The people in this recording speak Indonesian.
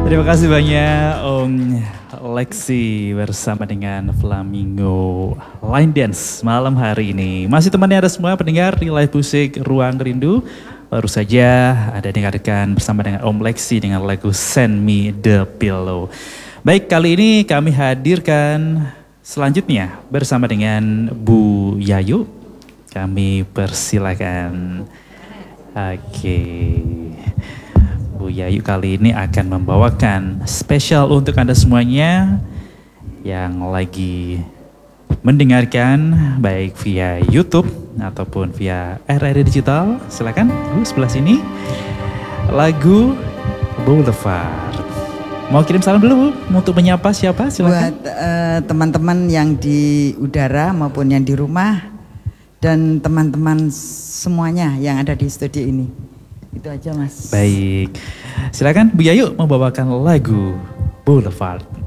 Terima kasih banyak Om Lexi bersama dengan Flamingo Line Dance malam hari ini. Masih temannya ada semua pendengar di live musik Ruang Rindu. Baru saja ada dengarkan bersama dengan Om Lexi dengan lagu Send Me The Pillow. Baik, kali ini kami hadirkan selanjutnya bersama dengan Bu Yayu. Kami persilakan. Oke. Bu Yayu kali ini akan membawakan spesial untuk Anda semuanya yang lagi mendengarkan baik via YouTube ataupun via RRI Digital. Silakan Bu sebelah sini. Lagu Boulevard. Mau kirim salam dulu Bu untuk menyapa siapa? Silakan. Buat teman-teman yang di udara maupun yang di rumah dan teman-teman semuanya yang ada di studio ini. Itu aja Mas. Baik, silakan Bu Yayu membawakan lagu Boulevard.